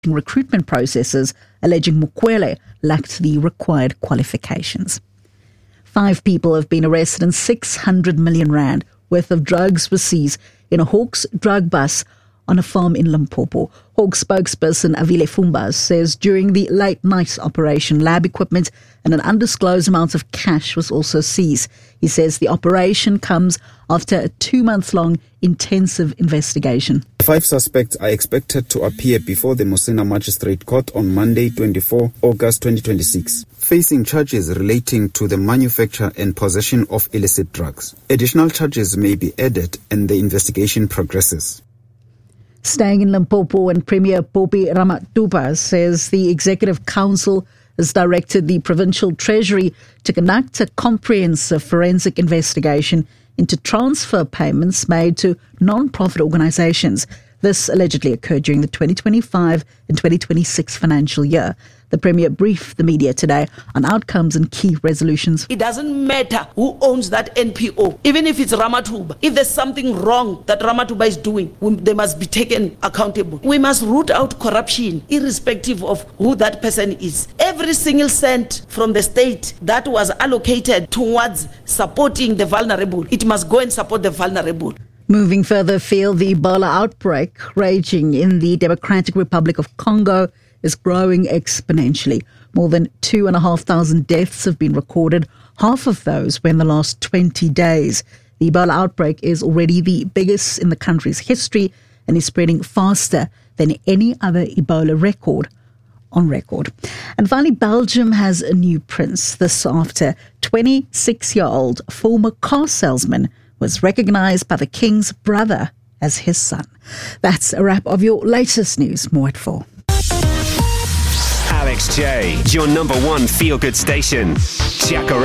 recruitment processes, alleging Mukwele lacked the required qualifications. 5 people have been arrested and 600 million rand worth of drugs were seized in a Hawks drug bus on a farm in Limpopo. Hawks spokesperson Avile Fumba says during the late night operation, lab equipment and an undisclosed amount of cash was also seized. He says the operation comes after a 2-month-long intensive investigation. 5 suspects are expected to appear before the Musina Magistrate Court on Monday, 24 August 2026, facing charges relating to the manufacture and possession of illicit drugs. Additional charges may be added and the investigation progresses. Staying in Limpopo, and Premier Popi Ramathuba says the Executive Council has directed the Provincial Treasury to conduct a comprehensive forensic investigation into transfer payments made to non-profit organisations. This allegedly occurred during the 2025 and 2026 financial year. The Premier briefed the media today on outcomes and key resolutions. It doesn't matter who owns that NPO, even if it's Ramathuba. If there's something wrong that Ramathuba is doing, they must be taken accountable. We must root out corruption, irrespective of who that person is. Every single cent from the state that was allocated towards supporting the vulnerable, it must go and support the vulnerable. Moving further afield, the Ebola outbreak raging in the Democratic Republic of Congo is growing exponentially. More than 2,500 deaths have been recorded. Half of those were in the last 20 days. The Ebola outbreak is already the biggest in the country's history and is spreading faster than any other Ebola on record. And finally, Belgium has a new prince. This after 26-year-old former car salesman was recognized by the king's brother as his son. That's a wrap of your latest news. More at 4. Alex J, your number 1 feel-good station. Jacaranda.